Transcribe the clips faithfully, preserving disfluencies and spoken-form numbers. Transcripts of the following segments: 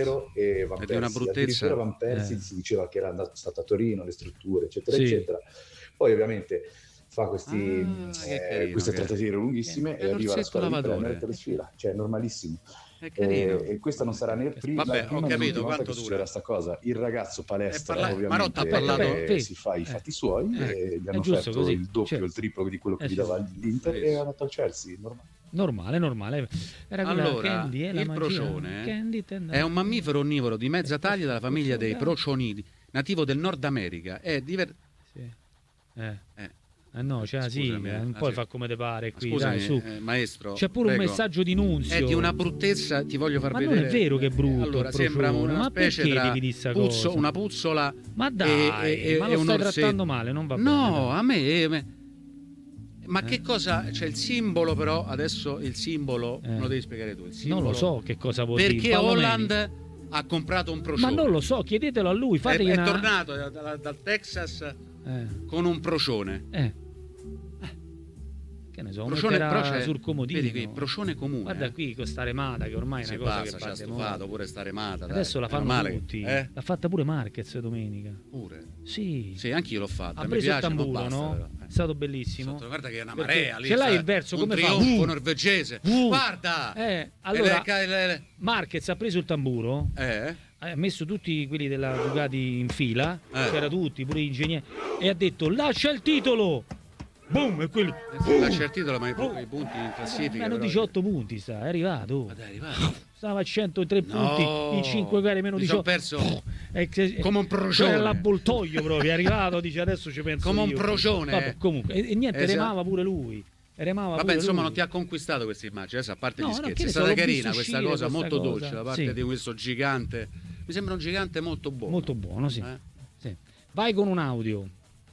zero e Van Ed è una Persie. bruttezza. Addirittura Van Persie Eh. si diceva che era andato, stato a Torino, le strutture, eccetera, Sì. eccetera. Poi ovviamente fa questi, Ah, che eh, carino queste che è. trattative lunghissime È e arriva alla l'orsetto squadra di lavatore. Premier che lo sfila, cioè è normalissimo. È carino. E, e questa non sarà né prima, Vabbè, la prima ho né capito, l'ultima volta quanto che dura? succederà sta cosa. Il ragazzo palestra E parla- ovviamente Marotta ha parlato- eh, Eh, si fa i eh, fatti suoi eh, e gli è hanno giusto offerto così, il doppio, certo. il triplo di quello che Eh, gli sì. dava l'Inter Sì. e è andato al Chelsea, normale. Normale, normale. Era quella Allora, Candy, eh, la il magia. procione Candy tende- è un mammifero onnivoro di mezza taglia della famiglia dei procionidi, nativo del Nord America. È diver- Sì. Eh. eh, Eh no, c'è la Scusami, sigla, non ah, puoi sì. fare come te pare qui, Scusami, dai, su. eh, maestro. C'è pure un prego. messaggio di Nunzio. È di una bruttezza, ti voglio far Ma vedere. non è vero che è brutto Allora, il sembra procione, una ma specie perché tra devi dire sta puzzo- cosa? una puzzola Ma dai, e, e- ma e lo un stai orsetto. trattando male, non va bene. No, dai. a me, me- ma che cosa c'è il simbolo però, adesso il simbolo, Eh. me lo devi spiegare tu, il simbolo. Non lo so che cosa vuol dire. Perché Palomeni. Holland ha comprato un Ma procione. non lo so, chiedetelo a lui, È, fategli è una... tornato da- da- dal Texas Eh, con un procione. eh. Che ne so, Procione, metterà però c'è- sul comodino. vedi qui, procione comune. Guarda eh. qui con sta remata che ormai è Si una cosa basta, che ci ha va di stufato moda. pure sta remata. dai. Adesso la Meno fanno male che- tutti. Eh? L'ha fatta pure Marquez domenica. Pure. Sì. Sì, anche io l'ho fatta. Ha mi preso piace, il ma tamburo, basta, no? però. È stato bellissimo. Sotto, guarda che è una Perché marea lì. ce l'hai sai, il verso, un come fa? trionfo Uh! norvegese. Uh! Guarda! Eh, allora, E le- le- le- Marquez ha preso il tamburo, eh? ha messo tutti quelli della Ducati in fila, Eh. c'era tutti, pure gli ingegneri, e ha detto lascia il titolo! Boom! E quelli... Lascia il titolo, ma i, pu- i punti in classifica. Meno però- diciotto punti sta, è arrivato. Ma dai, è arrivato. Stava a centotré No, punti in cinque gare meno mi son diciotto. perso È che- come un procione. Era l'avvoltoio proprio, è arrivato, dice adesso ci penso Come un io. procione. Vabbè, comunque, e, e niente, Esatto. remava pure lui. Remava Vabbè, pure insomma, lui. non ti ha conquistato questa immagine. Adesso, a parte No, gli no, scherzi, che è ne so, stata l'ho carina visto questa uscire cosa, questa molto cosa. dolce da parte Sì. di questo gigante. Mi sembra un gigante molto buono. Molto buono, sì. Eh? Sì. Vai con un audio.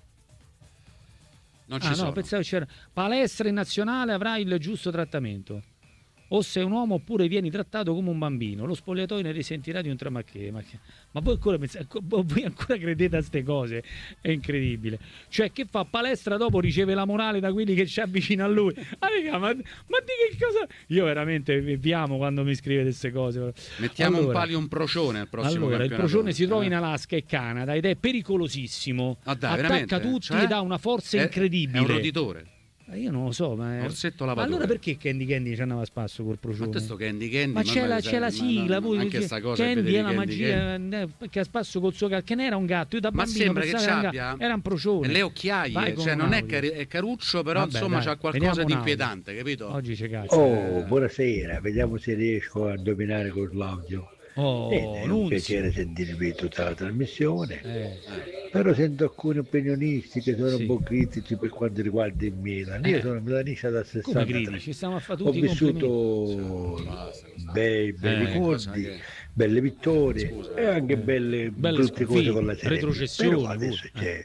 Non ci Ah sono. no, pensavo c'era. Palestra in nazionale avrai il giusto trattamento. O sei un uomo oppure vieni trattato come un bambino. Lo spogliatoio ne risentirà di un tramacché. Ma, che... ma voi ancora pensate, voi ancora credete a queste cose? È incredibile. Cioè, che fa palestra dopo riceve la morale da quelli che ci avvicina a lui. Ah, raga, ma, ma di che cosa? Io veramente vi vi amo quando mi scrivete queste cose. Mettiamo Allora, un palio un procione al prossimo Allora, il campionato. procione si trova Eh. in Alaska e Canada ed è pericolosissimo. Ah, dai, Attacca veramente? tutti Cioè? e dà una forza È- incredibile. È un roditore. Eh, Io non lo so, ma è... Orsetto Ma lavatore. allora perché Candy Candy ci andava a spasso col Ma procione? te sto Candy Candy. Ma c'è me la, lo c'è sai, la ma sigla, no, poi anche che- sta cosa che Candy vedevi è la Candy Candy. magia, eh, perché a spasso col suo gatto, che ne era un gatto, io da Ma bambino sembra che pensavo ci era un gatto, abbia era un procione. le Vai occhiaie, con cioè un non è, audio. cari- è caruccio, però Vabbè, insomma dai, c'ha qualcosa vediamo di un audio. inquietante, capito? Oggi c'è cazzo. Oh, buonasera, vediamo se riesco a dominare con l'audio. Oh, Bene, è un Nunzio. piacere sentirvi tutta la trasmissione, Eh, però sento alcuni opinionisti che sono Sì. un po' critici per quanto riguarda il Milan. Io Eh. sono milanista dal come sessantatré. critici? Stiamo a fare Ho tutti i complimenti. vissuto Basta, basta. bei, bei Eh, cosa ricordi, che- belle vittorie Scusa. e anche Eh. belle, Belle brutte cose sconfitte, con la Serie B. retrocessioni Però adesso pure. c'è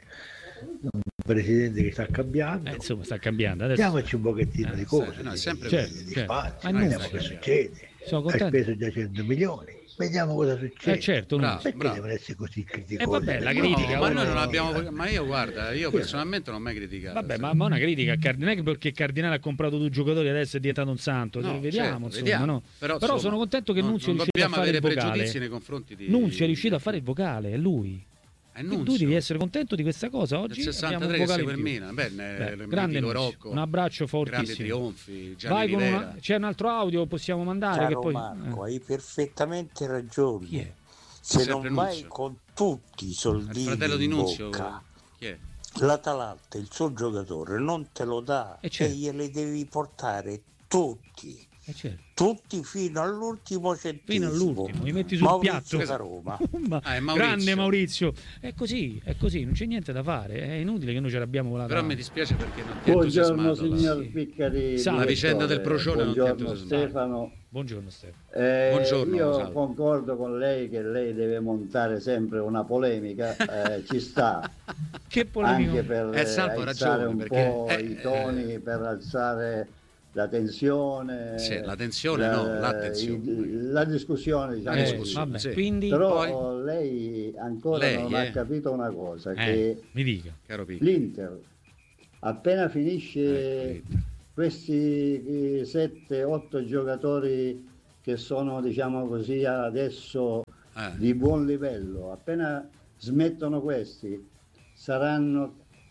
un presidente che sta cambiando. Eh, insomma, sta cambiando. Adesso Diamoci un pochettino Eh, di cose, no, è di, sempre di- così. di Certo, spazio, certo. vediamo Ah, che sì. succede. sono Hai contento. speso già cento milioni, vediamo cosa succede. Eh, certo, Bravo. Nunzio. Perché devono essere così criticosi? Eh, vabbè, la No, critica, No, ma uno- noi non abbiamo. Ma io guarda, io personalmente non ho mai criticato. Vabbè, ma, ma una critica a Cardinale, non è che perché Cardinale ha comprato due giocatori adesso è diventato un santo. No, vediamo, certo, insomma, vediamo. no? Però, Però insomma, sono contento che non- Nunzio è non riuscito a dobbiamo fare il avere vocale. pregiudizi nei confronti di Nunzio è riuscito a fare il vocale, è lui. È E Nunzio. tu devi essere contento di questa cosa. Oggi Del abbiamo un sessantatré che vocale segue in il più. Milan. Beh, Beh, il grande mitico Nunzio, Rocco. un abbraccio Grandi fortissimo. trionfi. Gianni Vai con Rivera. una... C'è un altro audio, possiamo mandare. Caro che poi... Marco, eh. hai perfettamente ragione. Chi è? Se Sempre non vai Nunzio. con tutti i Il soldini fratello di in Nunzio. bocca, Chi è? l'Atalanta, il suo giocatore, non te lo dà Eh, e certo. glieli devi portare tutti, Eh, certo. tutti fino all'ultimo centesimo. Fino all'ultimo, mi metti sul Maurizio piatto. da Roma. Ma- Ah, è Maurizio. Grande Maurizio. È così, è così, non c'è niente da fare. È inutile che noi ce l'abbiamo con la Però dama. mi dispiace perché non ti ha Buongiorno entusiasmato. signor Sì. Piccarini. Sa- La vicenda del procione non ti ha Buongiorno entusiasmato. Stefano. Buongiorno Stefano. Eh, Buongiorno, io salve. concordo con lei che lei deve montare sempre una polemica, eh, ci sta, Che polemica. anche per Eh, Salvo ha alzare ragione, un perché, po' eh, i toni, eh, per alzare la tensione. Sì, la tensione no, l'attenzione. il- La discussione, diciamo La Eh, così. discussione, vabbè, sì. quindi Però Poi- lei ancora Lei, non eh. ha capito una cosa, eh, che mi dica. Caro Picco. l'Inter appena finisce Ecco, questi sette otto giocatori che sono, diciamo così, adesso Eh. di buon livello. Appena smettono questi, saranno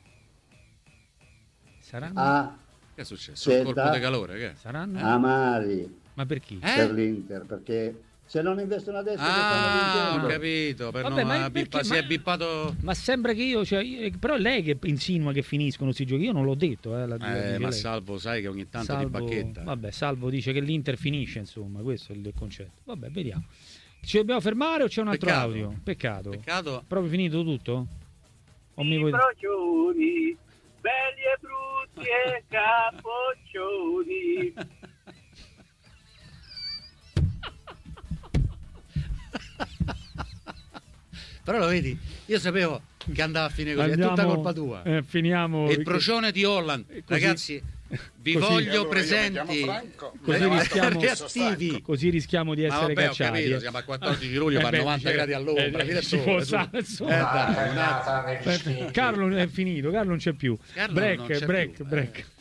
Saranno, a Che è successo? Un colpo Senta. di calore? Che? saranno? amari Ma per chi? Eh? per l'Inter, perché se non investono adesso che stanno Ah, ho vincendo, capito. Per Vabbè, non ma ha bippa- perché- si ma- è bippato. Ma sembra che io, cioè, io- però è lei che insinua che finiscono questi giochi. Io non l'ho detto, eh, la, la Eh, dice ma lei. Salvo, sai che ogni tanto Salvo, ti bacchetta. vabbè, Salvo dice che l'Inter finisce, insomma, questo è il concetto. Vabbè, vediamo. Ci dobbiamo fermare o c'è un altro Peccato. audio? Peccato. Peccato. Proprio finito tutto? O mi vuoi... Procioni, belli e brutti e capoccioni. Però lo vedi, io sapevo che andava a finire così, Andiamo- è tutta colpa tua. eh, finiamo. Il procione di Holland, così- ragazzi, vi così- voglio E allora io mi presenti. chiamo Franco. Così Eh, rischiamo- reattivi. Così rischiamo di Ma essere vabbè, ho cacciati. capito, eh. siamo a quattordici luglio, Eh fa beh, novanta dice- gradi all'ombra, eh, fine si sole, può su. usare, Eh, insomma. dai, un attimo. Aspetta, Carlo è finito, Carlo non c'è più. Carlo break, non c'è break, più, break. eh.